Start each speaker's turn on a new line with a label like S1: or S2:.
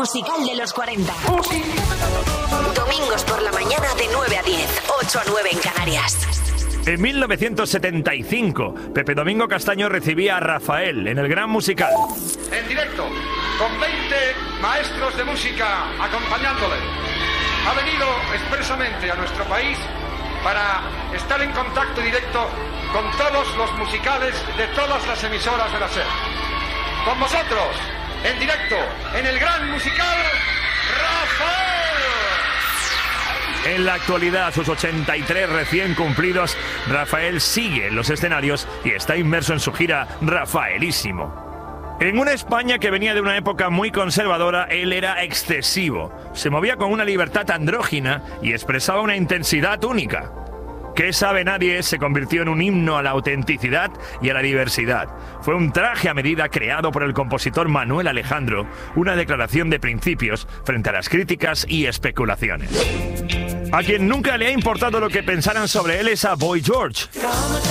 S1: musical de los 40. Domingos por la mañana de 9 a 10, 8 a 9 en Canarias.
S2: En 1975, Pepe Domingo Castaño recibía a Rafael en el Gran Musical.
S3: En directo, con 20 maestros de música acompañándole. Ha venido expresamente a nuestro país para estar en contacto directo con todos los musicales de todas las emisoras de la SER. Con vosotros, en directo, en el Gran Musical, Rafael.
S2: En la actualidad, a sus 83 recién cumplidos, Rafael sigue en los escenarios y está inmerso en su gira Rafaelísimo. En una España que venía de una época muy conservadora, él era excesivo. Se movía con una libertad andrógina y expresaba una intensidad única. ¿Qué sabe nadie? Se convirtió en un himno a la autenticidad y a la diversidad. Fue un traje a medida creado por el compositor Manuel Alejandro, una declaración de principios frente a las críticas y especulaciones. A quien nunca le ha importado lo que pensaran sobre él es a Boy George.